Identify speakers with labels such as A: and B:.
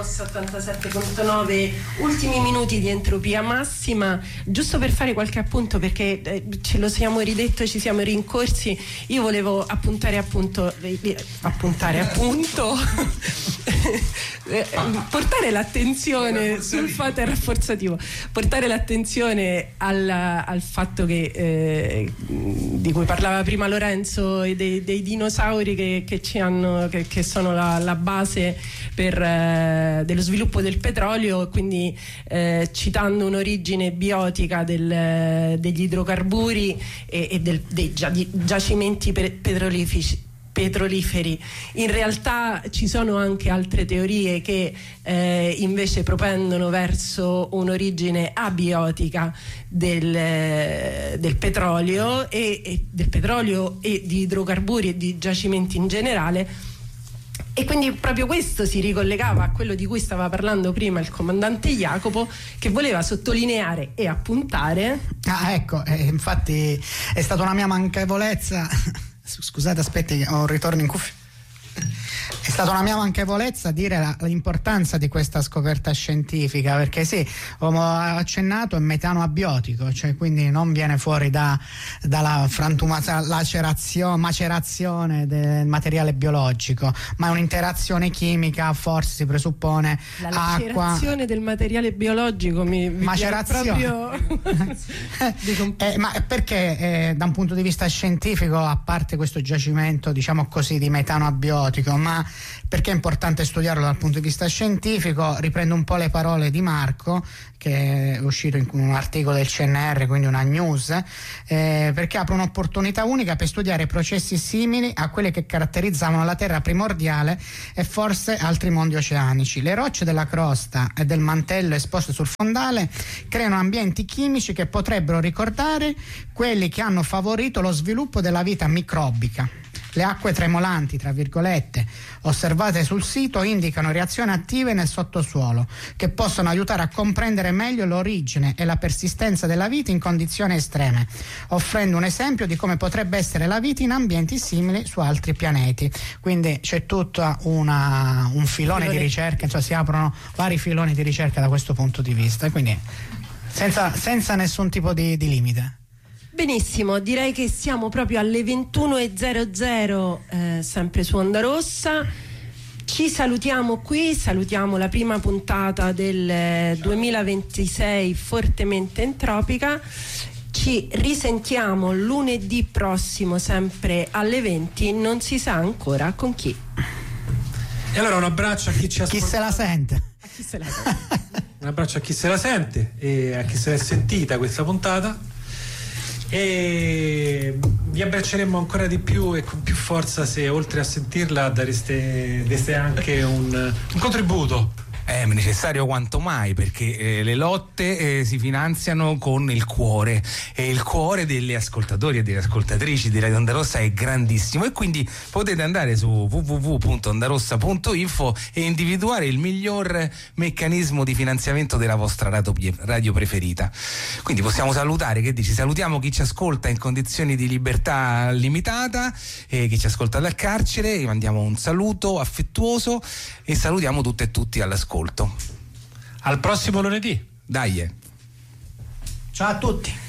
A: Mossa 87.9, ultimi minuti di Entropia Massima, giusto per fare qualche appunto, perché ce lo siamo ridetto, ci siamo rincorsi. Io volevo portare l'attenzione sul fatto, è rafforzativo, portare l'attenzione al fatto che di cui parlava prima Lorenzo, dei dinosauri che ci hanno, che sono la base dello sviluppo del petrolio, quindi citando un'origine biotica degli idrocarburi e dei giacimenti petroliferi. In realtà ci sono anche altre teorie che invece propendono verso un'origine abiotica del petrolio e di idrocarburi e di giacimenti in generale. E quindi proprio questo si ricollegava a quello di cui stava parlando prima il comandante Jacopo, che voleva sottolineare e appuntare.
B: Ecco, infatti è stata una mia manchevolezza. Scusate, aspetti che ho un ritorno in cuffia. È stata una mia manchevolezza dire l'importanza di questa scoperta scientifica, perché sì, ho accennato, è metano abiotico, cioè quindi non viene fuori dalla macerazione del materiale biologico, ma è un'interazione chimica, forse si presuppone
A: la lacerazione del materiale biologico
B: macerazione proprio ma perché da un punto di vista scientifico, a parte questo giacimento diciamo così di metano abiotico, ma perché è importante studiarlo dal punto di vista scientifico? Riprendo un po' le parole di Marco, che è uscito in un articolo del CNR, quindi una news, perché apre un'opportunità unica per studiare processi simili a quelli che caratterizzavano la Terra primordiale e forse altri mondi oceanici. Le rocce della crosta e del mantello esposte sul fondale creano ambienti chimici che potrebbero ricordare quelli che hanno favorito lo sviluppo della vita microbica. Le acque tremolanti, tra virgolette, osservate sul sito indicano reazioni attive nel sottosuolo che possono aiutare a comprendere meglio l'origine e la persistenza della vita in condizioni estreme, offrendo un esempio di come potrebbe essere la vita in ambienti simili su altri pianeti. Quindi c'è tutto un filone di ricerca, cioè si aprono vari filoni di ricerca da questo punto di vista, quindi senza nessun tipo di limite.
A: Benissimo, direi che siamo proprio alle 21:00, sempre su Onda Rossa. Ci salutiamo qui, salutiamo la prima puntata del 2026 fortemente entropica. Ci risentiamo lunedì prossimo sempre alle 20, non si sa ancora con chi.
C: E allora un abbraccio a chi ci ascolta.
B: Chi se la sente.
A: A chi se la sente.
C: Un abbraccio a chi se la sente e a chi se l'è sentita questa puntata. E vi abbracceremo ancora di più e con più forza se oltre a sentirla deste anche un contributo.
D: È necessario quanto mai, perché le lotte si finanziano con il cuore, e il cuore degli ascoltatori e delle ascoltatrici di Radio Onda Rossa è grandissimo, e quindi potete andare su www.ondarossa.info e individuare il miglior meccanismo di finanziamento della vostra radio preferita. Quindi possiamo salutare, che dici? Salutiamo chi ci ascolta in condizioni di libertà limitata e chi ci ascolta dal carcere, mandiamo un saluto affettuoso e salutiamo tutte e tutti all'ascolto.
C: Al prossimo lunedì.
D: Dai.
B: Ciao a tutti.